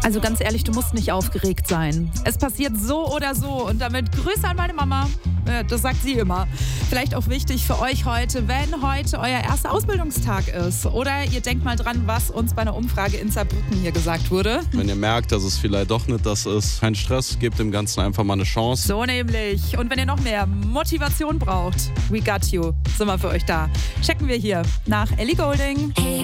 Also ganz ehrlich, du musst nicht aufgeregt sein. Es passiert so oder so. Und damit Grüße an meine Mama. Das sagt sie immer. Vielleicht auch wichtig für euch heute, wenn heute euer erster Ausbildungstag ist. Oder ihr denkt mal dran, was uns bei einer Umfrage in Saarbrücken hier gesagt wurde. Wenn ihr merkt, dass es vielleicht doch nicht das ist, kein Stress, gebt dem Ganzen einfach mal eine Chance. So nämlich. Und wenn ihr noch mehr Motivation braucht, we got you. Sind wir für euch da. Checken wir hier nach Ellie Goulding.